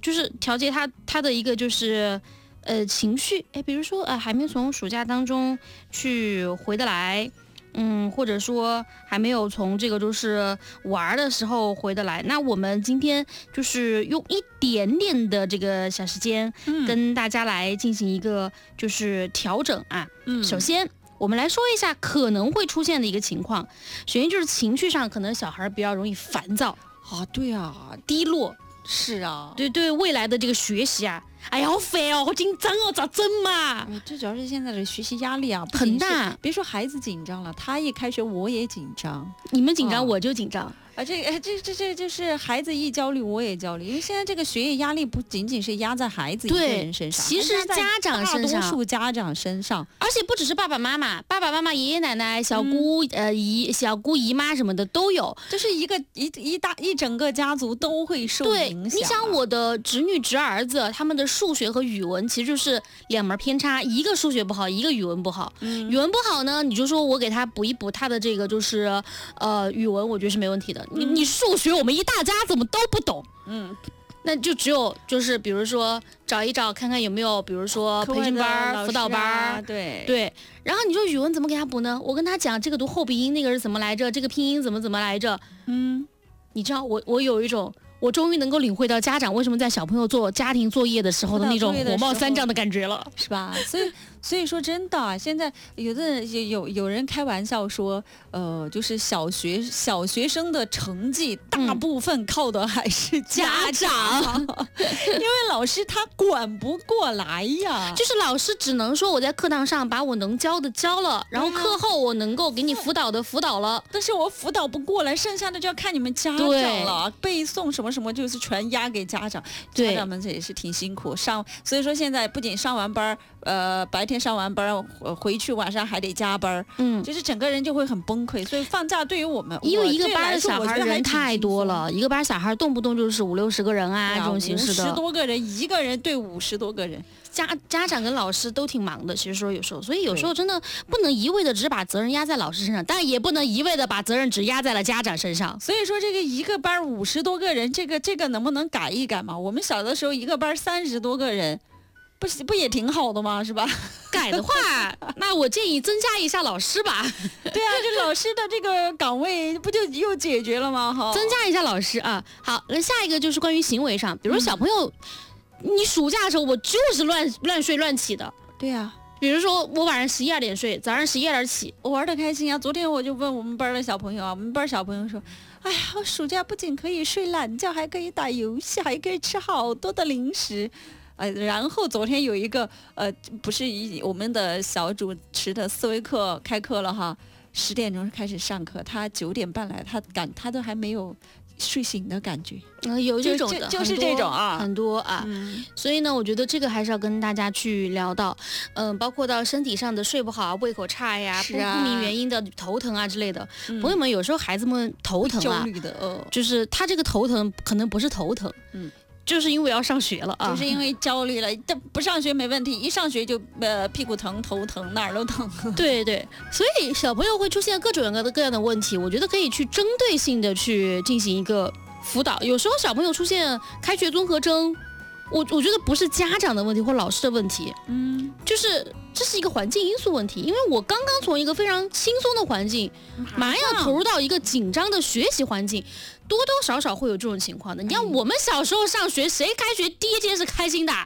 就是调节他的一个就是情绪，比如说还没从暑假当中去回得来。或者说还没有从这个就是玩的时候回得来，那我们今天就是用一点点的这个小时间，跟大家来进行一个就是调整啊。首先我们来说一下可能会出现的一个情况，首先就是情绪上可能小孩比较容易烦躁啊，对啊， 低落， 是啊， 对未来的这个学习啊。哎呀，好烦哦，好紧张哦，咋整嘛？ 这主要是现在的学习压力啊很大。 别说孩子紧张了，他一开学我也紧张。 你们紧张，我就紧张。 这就是孩子一焦虑我也焦虑，因为现在这个学业压力不仅仅是压在孩子一个人身上， 其实家长身上， 大多数家长身上， 而且不只是爸爸妈妈、爷爷奶奶、小姑姨妈什么的都有， 就是一整个家族都会受影响。 对，你想我的侄女侄儿子，他们的数学和语文其实就是两门偏差，一个数学不好，一个语文不好。语文不好呢，你就说我给他补一补他的这个就是语文，我觉得是没问题的。你数学我们一大家怎么都不懂，那就只有就是比如说找一找看看有没有比如说培训班、辅导班，对。然后你说语文怎么给他补呢？我跟他讲这个读后鼻音那个是怎么来着，这个拼音怎么来着。你知道我有一种我终于能够领会到家长为什么在小朋友做家庭作业的时候的那种火冒三丈的感觉了， 是吧？所以说真的，现在有人开玩笑说，就是小学生的成绩大部分靠的还是家长，因为老师他管不过来呀。 就是老师只能说我在课堂上把我能教的教了，然后课后我能够给你辅导的辅导了， 但是我辅导不过来，剩下的就要看你们家长了。背诵什么什么就是全压给家长，家长们这也是挺辛苦所以说现在不仅上完班，白天上完班回去晚上还得加班，就是整个人就会很崩溃。所以放假对于我们， 因为一个班的小孩人太多了，一个班小孩动不动就是50-60个人啊，这种形式的 50多个人，一个人对50多个人， 家长跟老师都挺忙的。其实说有时候，所以有时候真的不能一味的只把责任压在老师身上，但也不能一味的把责任只压在了家长身上。 所以说这个一个班50多个人，这个能不能改一改嘛？我们小的时候一个班30多个人。不也挺好的吗？是吧？ 改的话，那我建议增加一下老师吧。 对啊，这老师的这个岗位不就又解决了吗？哈， 增加一下老师啊。好，那下一个就是关于行为上，比如小朋友，你暑假的时候我就是乱睡乱起的。 对呀。 比如说我晚上11、12点睡，早上11、12点起， 我玩得开心啊。昨天我就问我们班的小朋友啊，我们班小朋友说，哎呀，我暑假不仅可以睡懒觉，还可以打游戏，还可以吃好多的零食。然后昨天有一个不是我们的小主持的思维课开课了哈，10点钟开始上课，他9点半来，他都还没有睡醒的感觉。 有这种的， 就是这种啊， 很多啊。所以呢，我觉得这个还是要跟大家去聊到，包括到身体上的睡不好、胃口差呀，不明原因的头疼啊之类的。朋友们，有时候孩子们头疼啊， 焦虑的，就是他这个头疼可能不是头疼，就是因为要上学了啊， 就是因为焦虑了。但不上学没问题，一上学就屁股疼、头疼，哪儿都疼。 对，所以小朋友会出现各种各样的问题，我觉得可以去针对性的去进行一个辅导。有时候小朋友出现开学综合征，我觉得不是家长的问题或老师的问题，就是这是一个环境因素问题。因为我刚刚从一个非常轻松的环境，马上要投入到一个紧张的学习环境，多多少少会有这种情况的。你看我们小时候上学，谁开学第一天是开心的？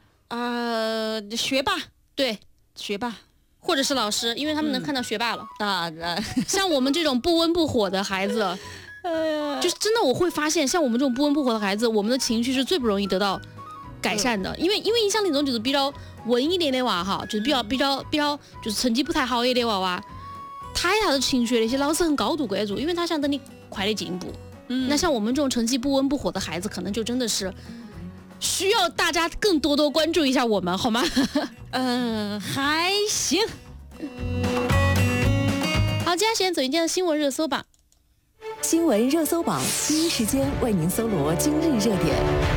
学霸， 对， 学霸。 或者是老师，因为他们能看到学霸了像我们这种不温不火的孩子，就是真的我会发现，像我们这种不温不火的孩子，我们的情绪是最不容易得到改善的。因为你像那种就是比较文一点的娃哈，就是比较就是成绩不太好一点娃娃，他有他的情绪，那些老师很高度关注，因为他想等你快点进步。那像我们这种成绩不温不火的孩子，可能就真的是需要大家更多关注一下我们，好吗？ 还行。 好，接下来时间走进今天的新闻热搜榜。 新闻热搜榜第一时间为您搜罗今日热点。